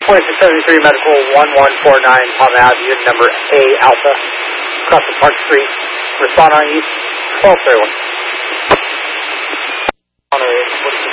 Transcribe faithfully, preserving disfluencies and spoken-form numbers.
twenty-six seventy-three Medical one one four nine Palm Ave, unit number A Alpha, across the Park Street. Respond on East twelve thirty-one. On a